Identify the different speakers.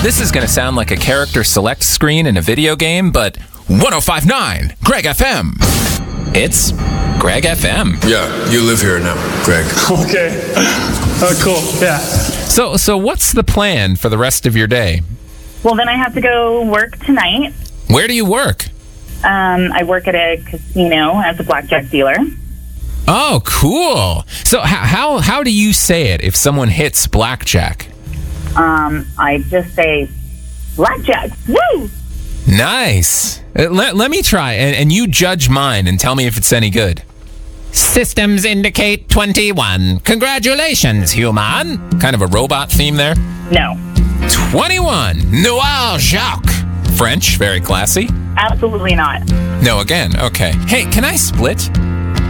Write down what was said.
Speaker 1: This is going to sound like a character select screen in a video game, but 105.9 Greg FM. It's Greg FM.
Speaker 2: Yeah, you live here now, Greg.
Speaker 3: Okay. Cool. Yeah.
Speaker 1: So what's the plan for the rest of your day?
Speaker 4: Well, then I have to go work tonight.
Speaker 1: Where do you work?
Speaker 4: I work at a casino as a blackjack dealer.
Speaker 1: Oh, cool. So how do you say it if someone hits blackjack?
Speaker 4: I just say, blackjack, woo!
Speaker 1: Nice. Let me try, and you judge mine and tell me if it's any good. Systems indicate 21. Congratulations, human. Kind of a robot theme there.
Speaker 4: No.
Speaker 1: 21. Noir Jacques. French, very classy.
Speaker 4: Absolutely not.
Speaker 1: No, again, okay. Hey, can I split?